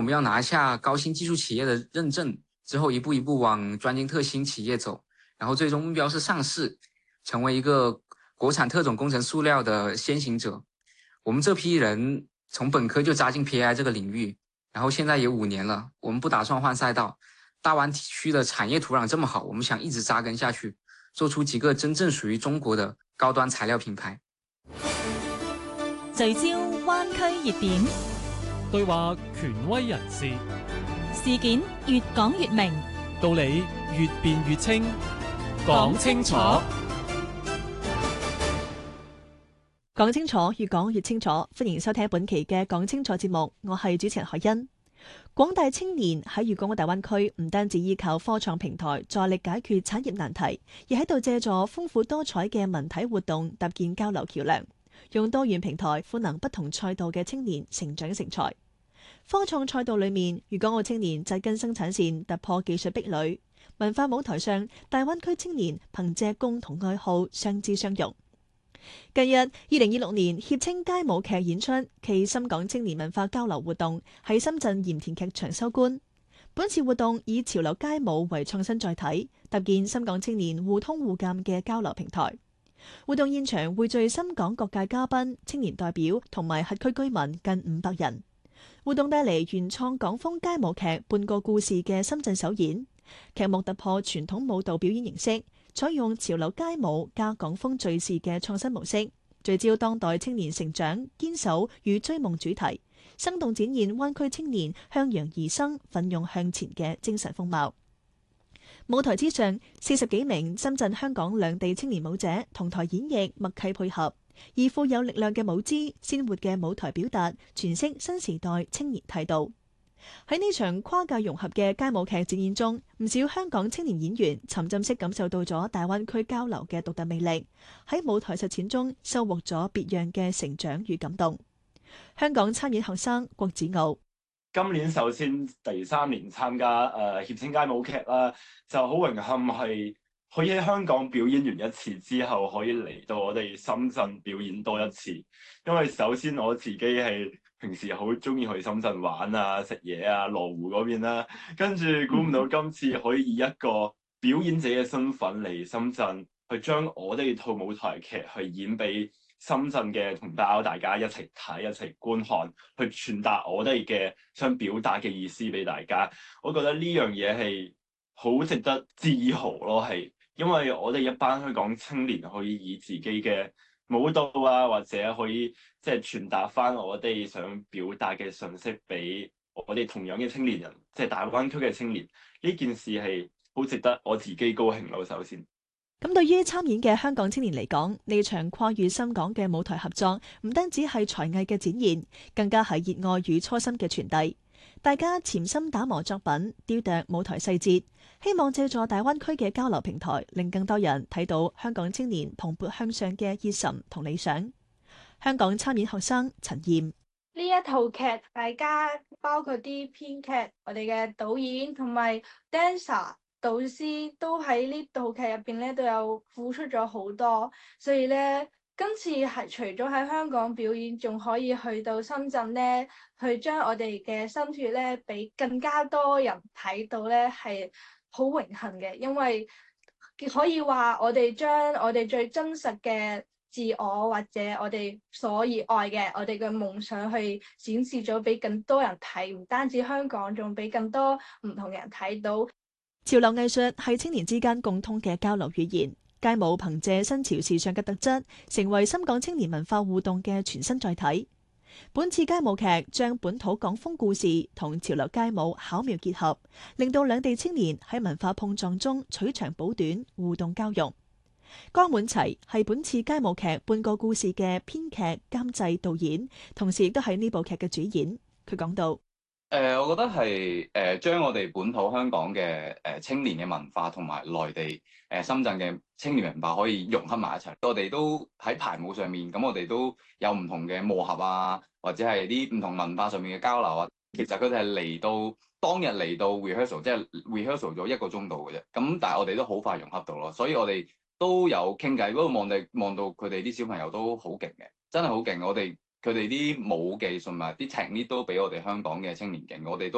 們要拿下高新技術企業的認證，之後一步一步往專精特新企業走，然後最終目標是上市，成為一個國產特種工程塑料的先行者。我們這批人從本科就扎進 PAI 這個領域，然後現在也5年了，我們不打算換賽道。大灣區的產業土壤這麼好，我們想一直扎根下去，做出幾個真正屬於中國的高端材料品牌。 聚焦灣區熱點， 對話權威人士， 事件越講越明， 道理越辯越清，講清楚。 講清楚，越講越清楚。歡迎收聽本期嘅講清楚節目，我係主持人海欣。廣大青年喺粵港澳大灣區唔單止依靠科創平台助力解決產業難題，亦喺度借助豐富多彩嘅文體活動搭建交流橋樑，用多元平台賦能不同賽道嘅青年成長成才。科創賽道裏面，粵港澳青年紮根生產線，突破技術壁壘；文化舞台上，大灣區青年憑借共同愛好相知相融。近日，2026年協青街舞劇演出暨深港青年文化交流活動喺深圳鹽田劇場收官。本次活動以潮流街舞為創新載體，搭建深港青年互通互鑒嘅交流平台。活動現場匯聚深港各界嘉賓、青年代表同埋轄區居民近500人。活動帶嚟原創港風街舞劇《半個故事》嘅深圳首演，劇目突破傳統舞蹈表演形式，採用潮流街舞加港風敘事嘅創新模式，聚焦當代青年成長、堅守與追夢主題，生動展現灣區青年向陽而生、奮勇向前嘅精神風貌。舞台之上，40幾名深圳、香港兩地青年舞者同台演繹，默契配合，以富有力量嘅舞姿、鮮活嘅舞台表達，詮釋新時代青年態度。喺呢場跨界融合嘅街舞劇展演中，唔少香港青年演員沉浸式感受到咗大灣區交流嘅獨特魅力，喺舞台實踐中收穫咗別樣嘅成長與感動。香港參演學生郭子傲， 今年首先第3年參加協青街舞劇啦，就好榮幸係可以喺香港表演完一次之後，可以嚟到我哋深圳表演多一次。因為首先我自己係平時好中意去深圳玩啊、食嘢啊、羅湖嗰邊啦，跟住估唔到今次可以以一個表演者嘅身份嚟深圳，去將我哋套舞台劇去演俾深圳嘅同胞，大家一齊睇、一齊觀看，去傳達我哋嘅想表達嘅意思俾大家。我覺得呢樣嘢係好值得自豪咯，係因為我哋一班香港青年可以以自己嘅舞蹈啊，或者可以即係傳達翻我哋想表達嘅信息俾我哋同樣嘅青年人，即係大灣區嘅青年。呢件事係好值得我自己高興咯。首先， 咁對於參演嘅香港青年嚟講，呢場跨越深港嘅舞台合作，唔單止係才藝嘅展現，更加係熱愛與初心嘅傳遞。大家潛心打磨作品，雕琢舞台細節，希望借助大灣區嘅交流平台，令更多人睇到香港青年蓬勃向上嘅熱忱同理想。香港參演學生陳燕， 呢一套劇，大家包括啲編劇、我哋嘅導演同埋 dancer 導師都喺呢套劇入邊咧都有付出咗好多，所以咧今次係除咗喺香港表演，仲可以去到深圳咧，去將我哋嘅心血咧俾更加多人睇到咧，係好榮幸嘅，因為可以話我哋將我哋最真實嘅自我或者我哋所熱愛嘅我哋嘅夢想去展示咗俾更多人睇，唔單止香港，仲俾更多唔同人睇到。 潮流藝術係青年之間共通嘅交流語言，街舞憑借新潮時尚嘅特質，成為深港青年文化互動嘅全新載體。本次街舞劇將本土港風故事同潮流街舞巧妙結合，令到兩地青年喺文化碰撞中取長補短，互動交融。江滿齊係本次街舞劇《半個故事》嘅編劇、監製、導演，同時亦都係呢部劇嘅主演。佢講到： 我覺得係將我哋本土香港嘅青年嘅文化同埋內地深圳嘅青年文化可以融合埋一齊。我哋都喺排舞上面，咁我哋都有唔同嘅磨合啊，或者係啲唔同文化上面嘅交流啊。其實佢哋係嚟到當日嚟到 rehearsal， 即係 rehearssul 咗1個鐘度嘅啫。咁但係我哋都好快融合到咯，所以我哋都有傾偈。不過望到佢哋啲小朋友都好勁嘅，真係好勁。佢哋啲舞技同埋啲 technique 都比我哋香港嘅青年勁，我哋